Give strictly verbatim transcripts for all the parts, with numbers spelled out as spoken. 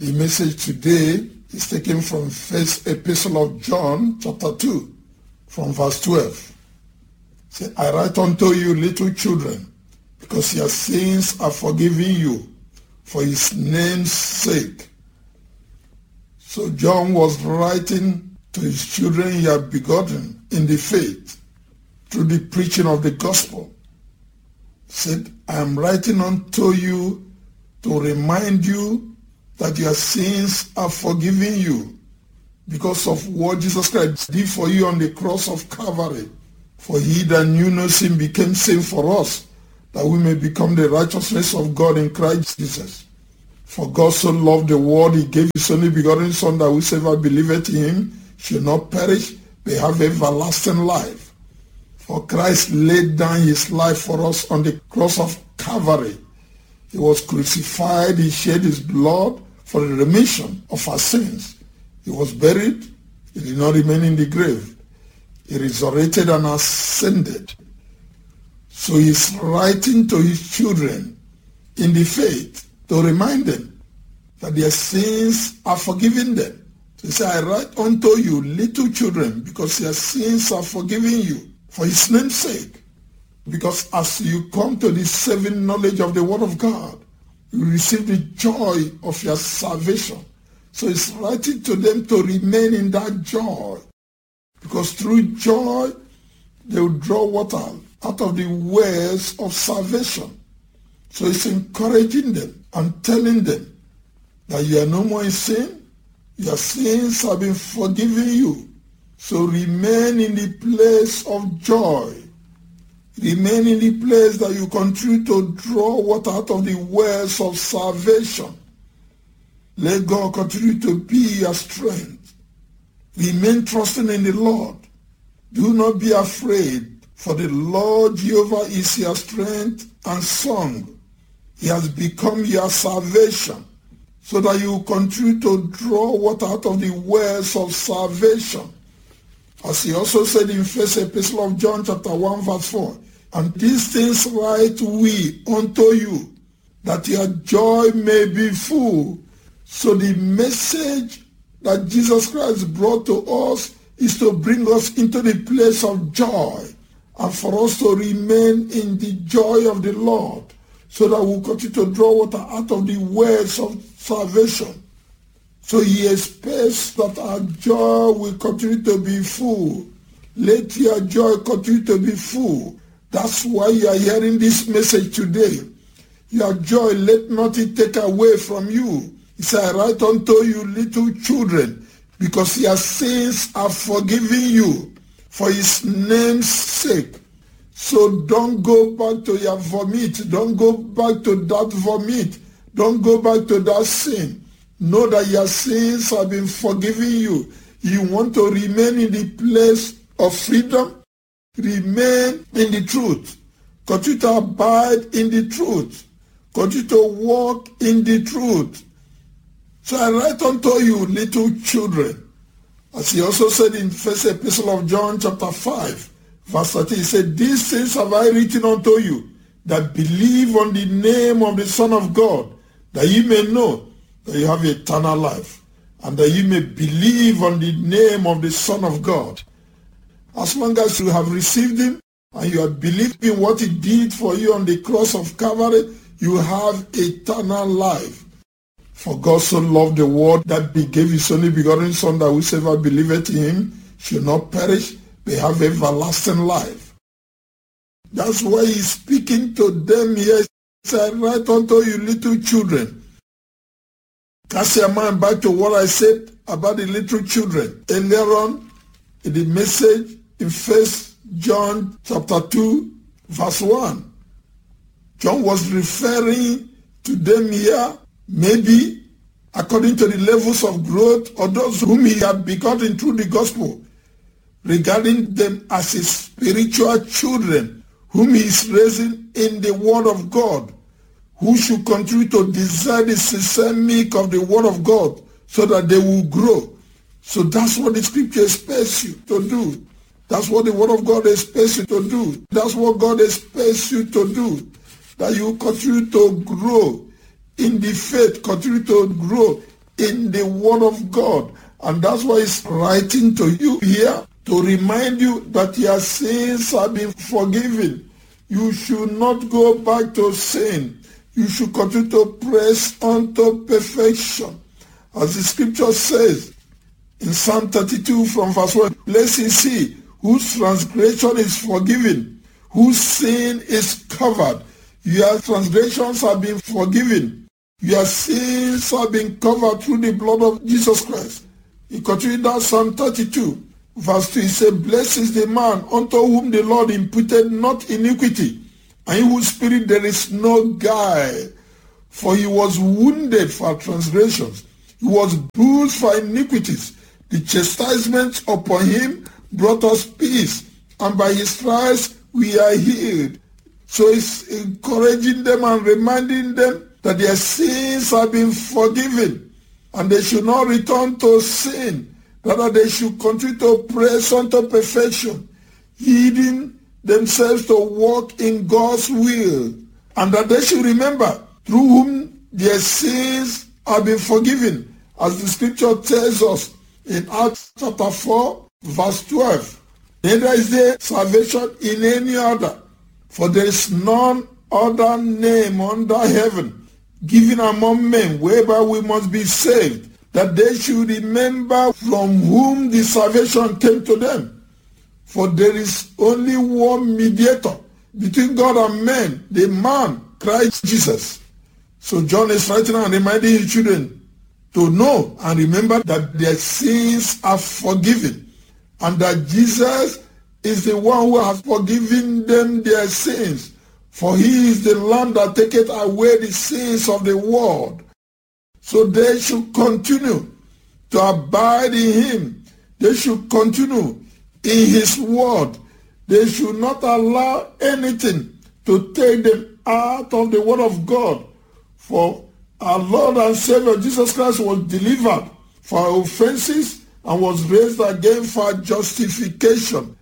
The message today is taken from First Epistle of John, chapter two, from verse twelve. Say, I write unto you, little children, because your sins are forgiven you, for his name's sake. So John was writing to his children he had begotten in the faith through the preaching of the gospel. He said, I am writing unto you to remind you that your sins are forgiven you because of what Jesus Christ did for you on the cross of Calvary. For he that knew no sin became sin for us, that we may become the righteousness of God in Christ Jesus. For God so loved the world, he gave his only begotten Son, that whosoever believeth in him should not perish, but have everlasting life. For Christ laid down his life for us on the cross of Calvary. He was crucified, he shed his blood for the remission of our sins. He was buried, he did not remain in the grave. He resurrected and ascended. So he is writing to his children in the faith to remind them that their sins are forgiven them. So he said, I write unto you, little children, because your sins are forgiven you, for his name's sake. Because as you come to the saving knowledge of the word of God, you receive the joy of your salvation. So he's writing to them to remain in that joy. Because through joy, they will draw water out of the wells of salvation. So he's encouraging them and telling them that you are no more in sin. Your sins have been forgiven you. So remain in the place of joy. Remain in the place that you continue to draw water out of the wells of salvation. Let God continue to be your strength. Remain trusting in the Lord. Do not be afraid, for the Lord Jehovah is your strength and song. He has become your salvation, so that you continue to draw water out of the wells of salvation. As he also said in First Epistle of John chapter one verse four, and these things write we unto you, that your joy may be full. So the message that Jesus Christ brought to us is to bring us into the place of joy, and for us to remain in the joy of the Lord, so that we'll continue to draw water out of the wells of salvation. So he expects that our joy will continue to be full. Let your joy continue to be full. That's why you are hearing this message today. Your joy, let nothing take away from you. He said, I write unto you, little children, because your sins are forgiven you for his name's sake. So don't go back to your vomit. Don't go back to that vomit. Don't go back to that sin. Know that your sins have been forgiven you. You want to remain in the place of freedom? Remain in the truth. Continue to abide in the truth. Continue to walk in the truth. So I write unto you, little children. As he also said in First Epistle of John chapter five, verse thirteen, he said, these things have I written unto you, that believe on the name of the Son of God, that ye may know that you have eternal life, and that ye may believe on the name of the Son of God. As long as you have received him, and you have believed in what he did for you on the cross of Calvary, you have eternal life. For God so loved the world that he gave his only begotten Son, that whosoever believeth in him should not perish, but have everlasting life. That's why he's speaking to them here. He said, write unto you, little children. Cast your mind back to what I said about the little children earlier on in the message in First John chapter two, verse one. John was referring to them here, maybe according to the levels of growth or those whom he had begotten through the gospel, regarding them as his spiritual children, whom he is raising in the word of God, who should continue to desire the sincere milk of the word of God, so that they will grow. So that's what the scripture expects you to do. That's what the word of God expects you to do. That's what God expects you to do. That you continue to grow in the faith, continue to grow in the Word of God. And that's why he's writing to you here to remind you that your sins have been forgiven. You should not go back to sin. You should continue to press on to perfection. As the scripture says in Psalm thirty-two from verse one, blessed is he whose transgression is forgiven, whose sin is covered. Your transgressions have been forgiven. Your sins have been covered through the blood of Jesus Christ. He continued that Psalm thirty-two, verse two. He said, blessed is the man unto whom the Lord imputed not iniquity, and in whose spirit there is no guile. For he was wounded for our transgressions, he was bruised for iniquities. The chastisement upon him brought us peace, and by his stripes we are healed. So he's encouraging them and reminding them that their sins have been forgiven, and they should not return to sin. Rather, they should continue to press unto perfection, yielding themselves to walk in God's will, and that they should remember through whom their sins have been forgiven, as the scripture tells us in Acts chapter four, verse twelve. Neither is there salvation in any other, for there is none other name under heaven given among men whereby we must be saved, that they should remember from whom the salvation came to them. For there is only one mediator between God and men, the man Christ Jesus. So John is writing and reminding his children to know and remember that their sins are forgiven, and that Jesus is the one who has forgiven them their sins. For he is the Lamb that taketh away the sins of the world. So they should continue to abide in him. They should continue in his word. They should not allow anything to take them out of the word of God. For our Lord and Savior Jesus Christ was delivered for our offenses and was raised again for justification.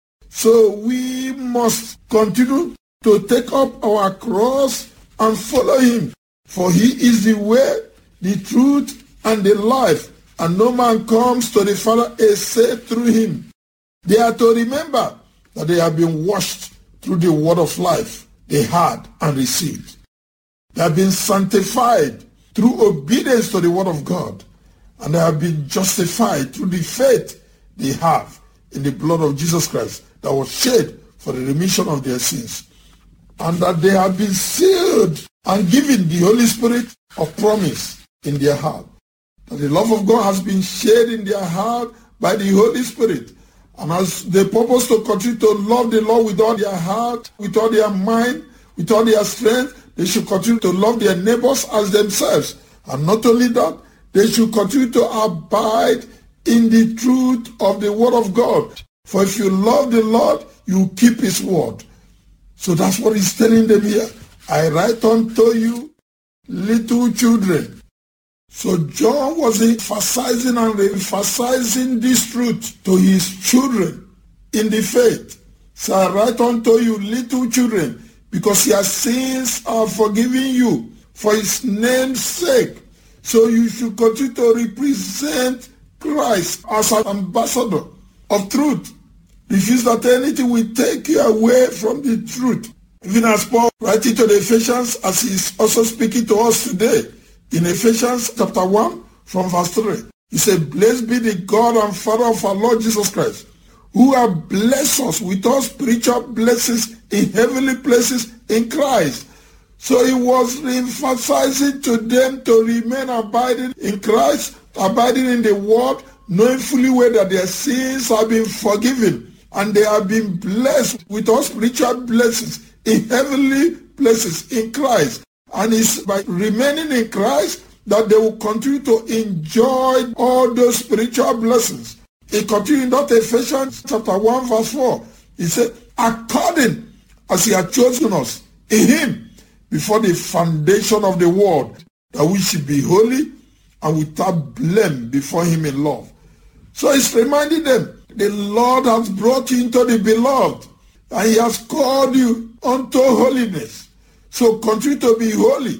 So we must continue to take up our cross and follow him. For he is the way, the truth, and the life, and no man comes to the Father except through him. They are to remember that they have been washed through the word of life they had and received. They have been sanctified through obedience to the word of God, and they have been justified through the faith they have in the blood of Jesus Christ that was shed for the remission of their sins, and that they have been sealed and given the Holy Spirit of promise in their heart. That the love of God has been shed in their heart by the Holy Spirit, and as they purpose to continue to love the Lord with all their heart, with all their mind, with all their strength, they should continue to love their neighbors as themselves. And not only that, they should continue to abide in the truth of the word of God. For if you love the Lord, you keep his word. So that's what he's telling them here. I write unto you, little children. So John was emphasizing and emphasizing this truth to his children in the faith. So I write unto you, little children, because your sins are forgiven you for his name's sake. So you should continue to represent Christ as an ambassador of truth. Refuse that anything will take you away from the truth. Even as Paul writing to the Ephesians, as he is also speaking to us today, in Ephesians chapter one from verse three, he said, blessed be the God and Father of our Lord Jesus Christ, who have blessed us with all spiritual blessings in heavenly places in Christ. So he was emphasizing to them to remain abiding in Christ, abiding in the word, knowing fully well that their sins have been forgiven, and they have been blessed with all spiritual blessings in heavenly places in Christ. And it's by remaining in Christ that they will continue to enjoy all those spiritual blessings. He continued in that Ephesians chapter one verse four. He said, according as he had chosen us in him before the foundation of the world, that we should be holy and without blame before him in love. So he's reminding them, the Lord has brought you into the beloved, and he has called you unto holiness. So continue to be holy,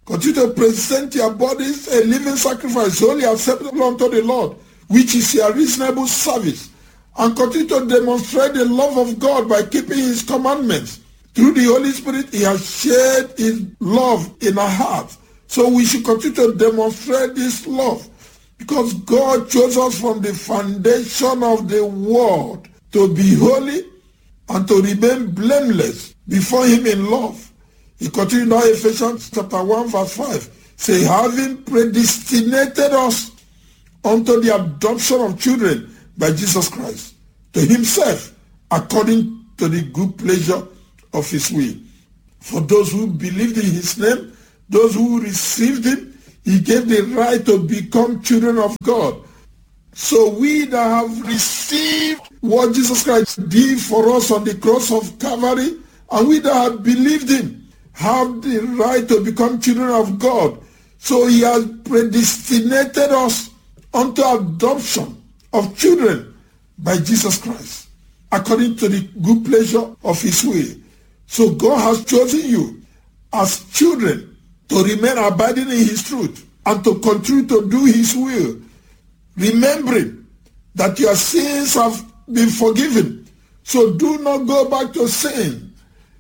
Continue to present your bodies a living sacrifice, holy acceptable unto the Lord, which is your reasonable service. And continue to demonstrate the love of God by keeping his commandments. Through the Holy Spirit, he has shared his love in our hearts. So we should continue to demonstrate this love, because God chose us from the foundation of the world to be holy and to remain blameless before him in love. He continued now, Ephesians chapter one verse five, say, having predestinated us unto the adoption of children by Jesus Christ, to himself, according to the good pleasure of his will. For those who believed in his name, those who received him, he gave the right to become children of God. So we that have received what Jesus Christ did for us on the cross of Calvary, and we that have believed him, have the right to become children of God. So he has predestinated us unto adoption of children by Jesus Christ, according to the good pleasure of his will. So God has chosen you as children to remain abiding in his truth and to continue to do his will, remembering that your sins have been forgiven. So do not go back to sin.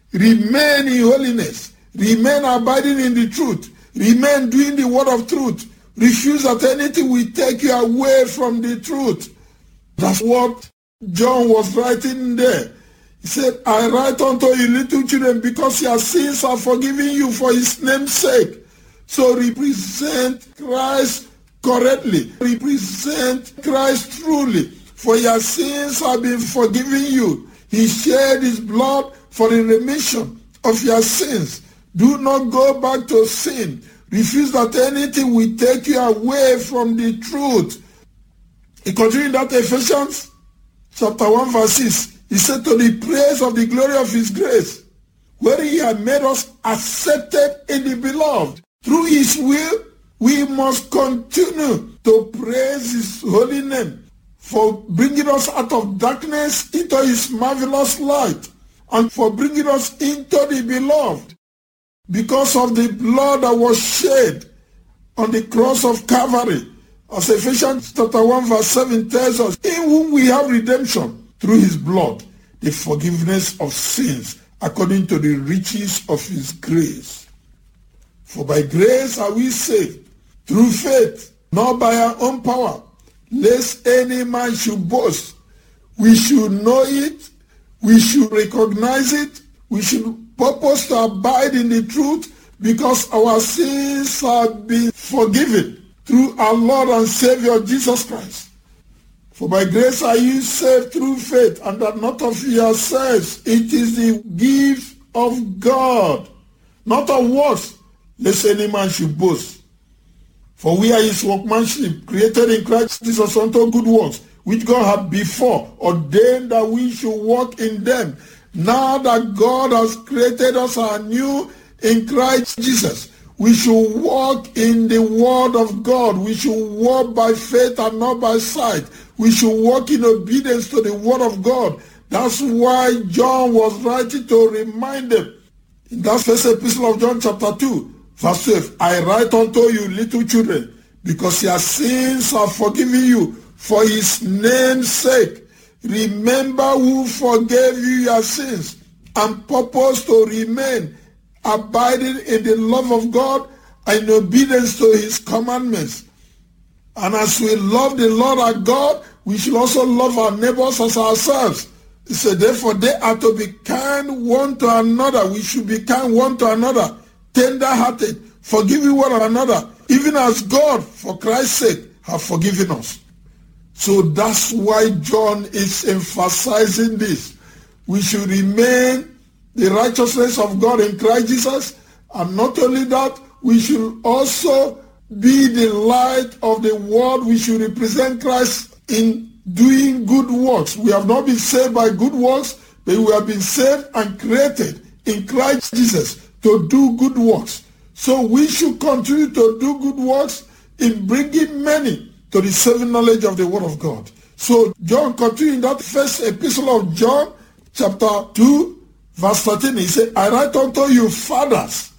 Remain in holiness. Remain abiding in the truth. Remain doing the word of truth. Refuse that anything will take you away from the truth. That's what John was writing there. He said, I write unto you little children, because your sins are forgiven you for his name's sake. So represent Christ correctly. Represent Christ truly. For your sins have been forgiven you. He shed his blood for the remission of your sins. Do not go back to sin. Refuse that anything will take you away from the truth. He continued that Ephesians chapter one verse six. He said, to the praise of the glory of his grace, where he had made us accepted in the beloved. Through his will, we must continue to praise his holy name for bringing us out of darkness into his marvelous light, and for bringing us into the beloved, because of the blood that was shed on the cross of Calvary. As Ephesians chapter one verse seven tells us, in whom we have redemption through his blood, the forgiveness of sins, according to the riches of his grace. For by grace are we saved, through faith, not by our own power, lest any man should boast. We should know it, we should recognize it, we should purpose to abide in the truth, because our sins have been forgiven through our Lord and Savior Jesus Christ. For by grace are you saved through faith, and that not of yourselves. It is the gift of God, not of works, lest any man should boast. For we are his workmanship, created in Christ Jesus unto good works, which God had before ordained that we should walk in them. Now that God has created us anew in Christ Jesus, we should walk in the word of God. We should walk by faith and not by sight. We should walk in obedience to the word of God. That's why John was writing to remind them. In that first epistle of John chapter two, verse twelve, I write unto you little children, because your sins are forgiven you for his name's sake. Remember who forgave you your sins, and purpose to remain abiding in the love of God and in obedience to his commandments. And as we love the Lord our God, we should also love our neighbors as ourselves. He said, therefore they are to be kind one to another. We should be kind one to another, tender-hearted, forgiving one another, even as God, for Christ's sake, have forgiven us. So that's why John is emphasizing this. We should remain the righteousness of God in Christ Jesus, and not only that, we should also be the light of the world. We should represent Christ in doing good works. We have not been saved by good works, but we have been saved and created in Christ Jesus to do good works. So we should continue to do good works in bringing many to the saving knowledge of the word of God. So John continued in that first epistle of John, chapter two, verse thirteen, he said, I write unto you, fathers,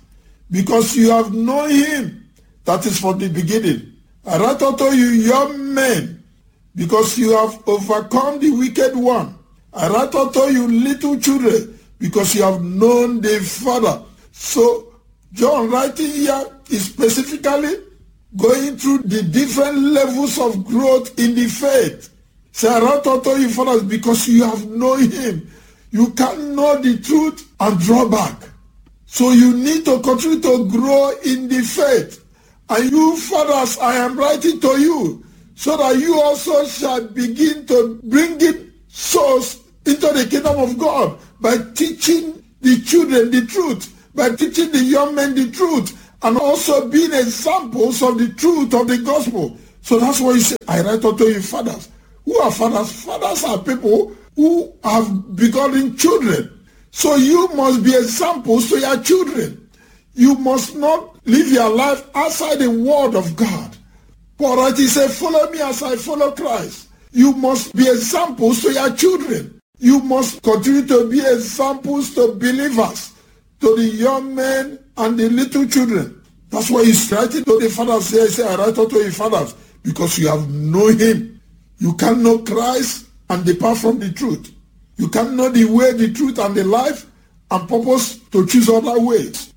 because you have known him that is from the beginning. I write unto you, young men, because you have overcome the wicked one. I write unto you, little children, because you have known the Father. So John writing here is specifically going through the different levels of growth in the faith. Say, I write unto you, fathers, because you have known him. You can't know the truth and draw back. So you need to continue to grow in the faith. And you fathers, I am writing to you, so that you also shall begin to bring in souls into the kingdom of God by teaching the children the truth, by teaching the young men the truth, and also being examples of the truth of the gospel. So that's why you say, I write unto you, fathers. Who are fathers? Fathers are people who have begotten children. So you must be examples to your children. You must not live your life outside the word of God. Paul writes, he said, follow me as I follow Christ. You must be examples to your children. You must continue to be examples to believers, to the young men and the little children. That's why he's writing to the fathers. He said, I write unto you, fathers, because you have known him. You can't know Christ and depart from the truth. You can't know the way, the truth, and the life, and purpose to choose other ways.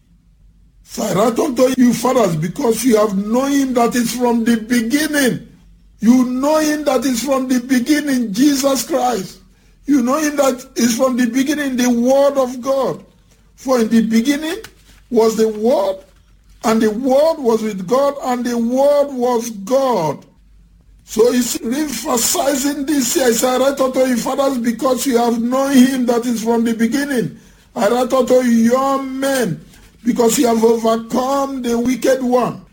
So I write unto you, fathers, because you have known him that is from the beginning. You know him that is from the beginning, Jesus Christ. You know him that is from the beginning, the Word of God. For in the beginning was the Word, and the Word was with God, and the Word was God. So he's emphasizing this here. He said, I write unto you, fathers, because you have known him that is from the beginning. I write unto you, young men, because you have overcome the wicked one.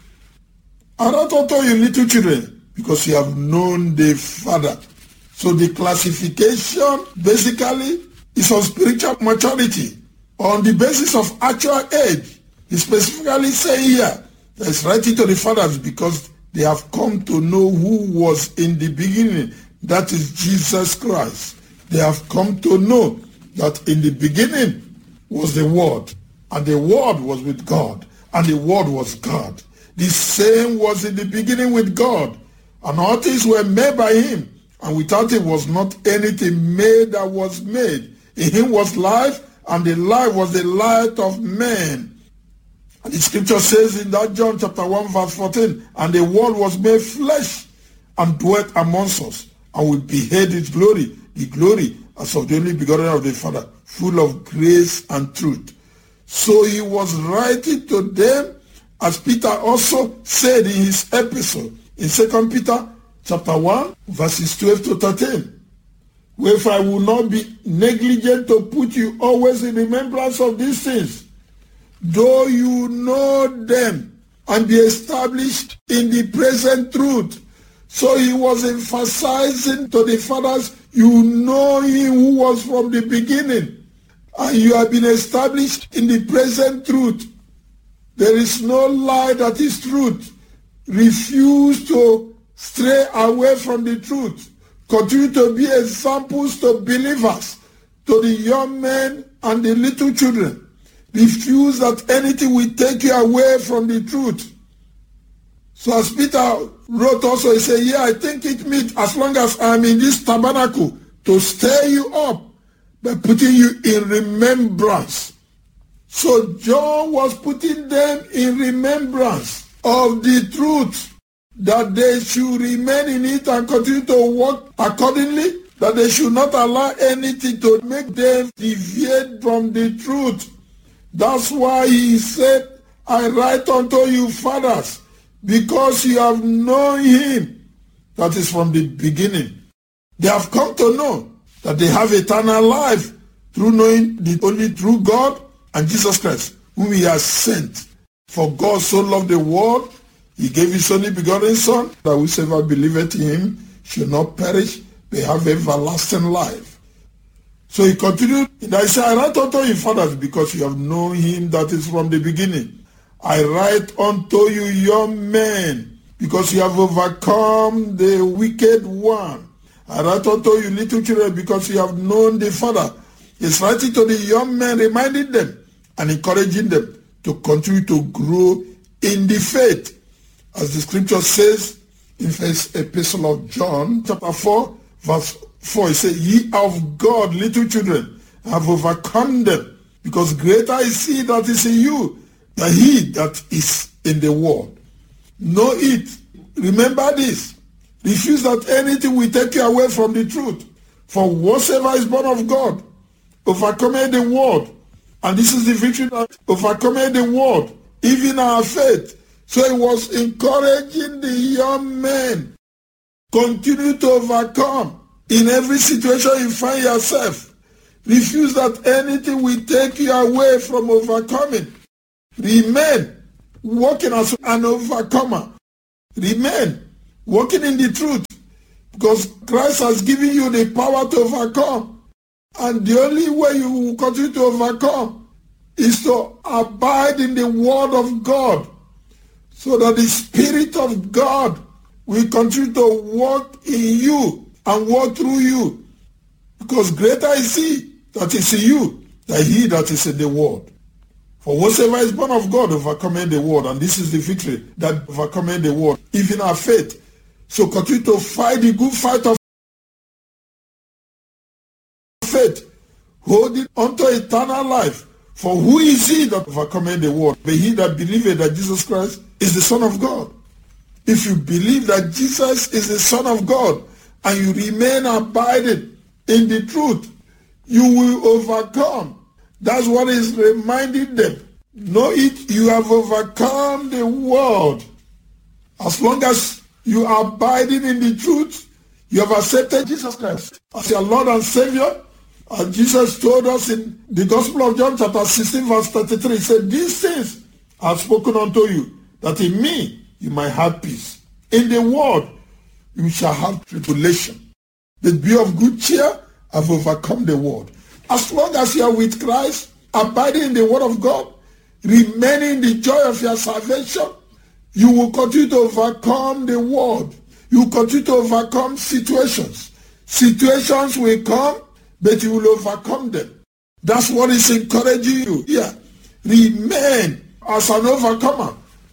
I write unto you, little children, because you have known the Father. So the classification basically is on spiritual maturity, on the basis of actual age. He specifically saying here that he's writing to the fathers because they have come to know who was in the beginning. That is Jesus Christ. They have come to know that in the beginning was the Word, and the Word was with God, and the Word was God. The same was in the beginning with God, and all things were made by him, and without him was not anything made that was made. In him was life, and the life was the light of men. And the scripture says in that John chapter one verse fourteen, and the word was made flesh and dwelt amongst us, and we beheld his glory, the glory as of the only begotten of the Father, full of grace and truth. So he was writing to them, as Peter also said in his epistle, in Second Peter chapter one, verses twelve to thirteen. Wherefore I will not be negligent to put you always in remembrance of these things, though you know them and be established in the present truth. So he was emphasizing to the fathers, you know him who was from the beginning, and you have been established in the present truth. There is no lie that is truth. Refuse to stray away from the truth. Continue to be examples to believers, to the young men and the little children. Refuse that anything will take you away from the truth. So as Peter wrote also, he said, yeah, I think it means as long as I'm in this tabernacle to stir you up by putting you in remembrance. So John was putting them in remembrance of the truth, that they should remain in it and continue to walk accordingly, that they should not allow anything to make them deviate from the truth. That's why he said, I write unto you, fathers, because you have known him that is from the beginning. They have come to know that they have eternal life through knowing the only true God and Jesus Christ, whom he has sent. For God so loved the world, he gave his only begotten Son, that whosoever believeth in him should not perish, but have everlasting life. So he continued, and I say, I write unto you, fathers, because you have known him that is from the beginning. I write unto you, young men, because you have overcome the wicked one. I write unto you, little children, because you have known the Father. He's writing to the young men, reminding them and encouraging them to continue to grow in the faith. As the scripture says in first epistle of John, chapter four, verse four, it says, ye of God, little children, have overcome them, because greater is he that is in you than he that is in the world. Know it. Remember this. Refuse that anything will take you away from the truth. For whatsoever is born of God overcometh the world. And this is the victory that overcometh the world, even our faith. So he was encouraging the young men, continue to overcome in every situation you find yourself. Refuse that anything will take you away from overcoming. Remain walking as an overcomer. Remain walking in the truth, because Christ has given you the power to overcome. And the only way you will continue to overcome is to abide in the word of God, so that the Spirit of God will continue to work in you and work through you. Because greater is he that is in you than he that is in the world. For whatsoever is born of God overcometh the world. And this is the victory that overcometh the world, even our faith. So continue to fight the good fight of faith, holding unto eternal life. For who is he that overcometh the world? But he that believeth that Jesus Christ is the Son of God. If you believe that Jesus is the Son of God and you remain abiding in the truth, you will overcome. That's what is reminding them. Know it, you have overcome the world. As long as you are abiding in the truth, you have accepted Jesus Christ as your Lord and Savior. And Jesus told us in the Gospel of John chapter sixteen verse thirty-three, he said, these things I have spoken unto you, that in me you might have peace. In the world you shall have tribulation. But be of good cheer, I have overcome the world. As long as you are with Christ, abiding in the word of God, remaining in the joy of your salvation, you will continue to overcome the world. You will continue to overcome situations. Situations will come, but you will overcome them. That's what is encouraging you here. Remain as an overcomer.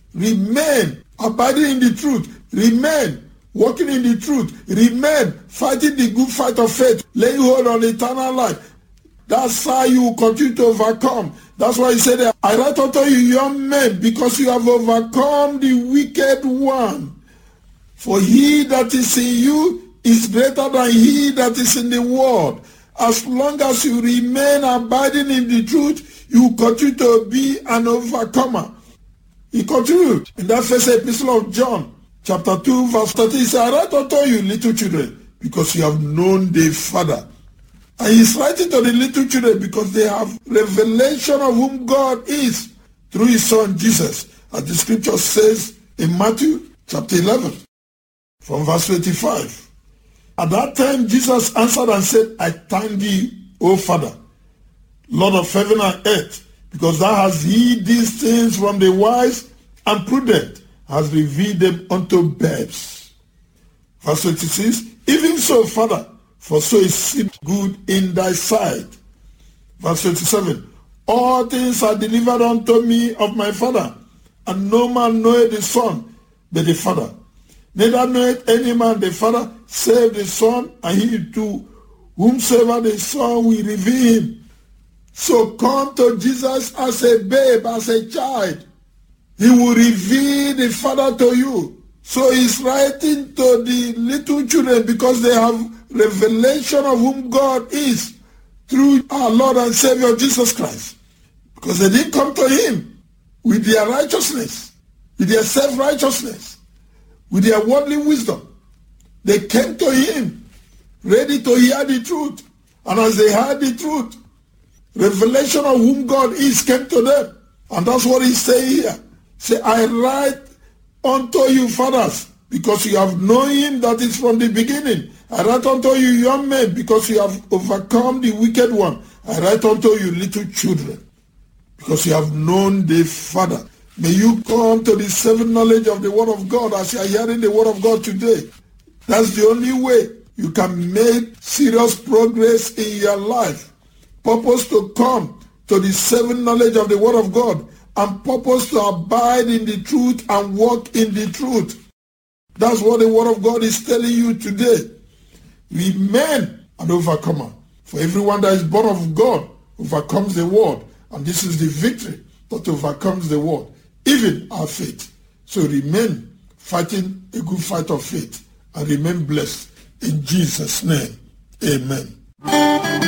Remain abiding in the truth. Remain walking in the truth. Remain fighting the good fight of faith. Laying hold on eternal life. That's how you will continue to overcome. That's why he said, I write unto you, young men, because you have overcome the wicked one. For he that is in you is greater than he that is in the world. As long as you remain abiding in the truth, you continue to be an overcomer. He continued in that first epistle of John, chapter two, verse thirty. He said, I write unto you, little children, because you have known the Father. And he's writing to the little children because they have revelation of whom God is through his son Jesus. As the scripture says in Matthew chapter eleven, from verse twenty-five. At that time Jesus answered and said, I thank thee, O Father, Lord of heaven and earth, because thou hast hid these things from the wise and prudent, has revealed them unto babes. Verse twenty-six, even so, Father, for so it seemed good in thy sight. Verse twenty-seven, all things are delivered unto me of my Father, and no man knoweth the Son but the Father. Neither knoweth any man the Father, save the Son, and he to whomsoever the Son will reveal him. So come to Jesus as a babe, as a child. He will reveal the Father to you. So he's writing to the little children because they have revelation of whom God is through our Lord and Savior Jesus Christ. Because they didn't come to him with their righteousness, with their self-righteousness, with their worldly wisdom. They came to him ready to hear the truth. And as they heard the truth, revelation of whom God is came to them. And that's what he's saying here. Say, I write unto you, fathers, because you have known him that is from the beginning. I write unto you, young men, because you have overcome the wicked one. I write unto you, little children, because you have known the Father. May you come to the saving knowledge of the Word of God as you are hearing the Word of God today. That's the only way you can make serious progress in your life. Purpose to come to the saving knowledge of the Word of God and purpose to abide in the truth and walk in the truth. That's what the word of God is telling you today. Remain an overcomer. For everyone that is born of God overcomes the world. And this is the victory that overcomes the world, even our faith. So remain fighting a good fight of faith and remain blessed. In Jesus' name, amen.